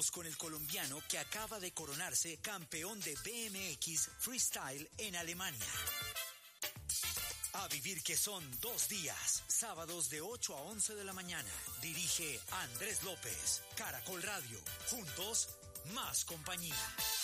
Con el colombiano que acaba de coronarse campeón de BMX Freestyle en Alemania. A vivir que son 2 días, sábados de 8 a 11 de la mañana. Dirige Andrés López, Caracol Radio. Juntos, más compañía.